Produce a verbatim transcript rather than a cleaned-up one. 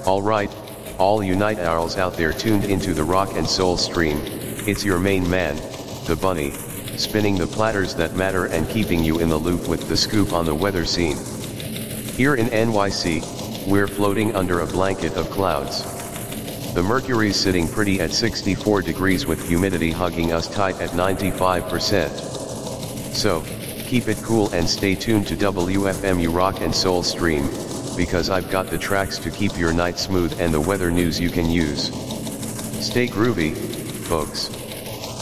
Alright, all you night owls out there tuned into the rock and soul stream, it's your main man, the bunny, spinning the platters that matter and keeping you in the loop with the scoop on the weather scene. Here in N Y C, we're floating under a blanket of clouds. The mercury's sitting pretty at sixty-four degrees with humidity hugging us tight at ninety-five percent. So, keep it cool and stay tuned to W F M U Rock and Soul Stream, because I've got the tracks to keep your night smooth and the weather news you can use. Stay groovy, folks.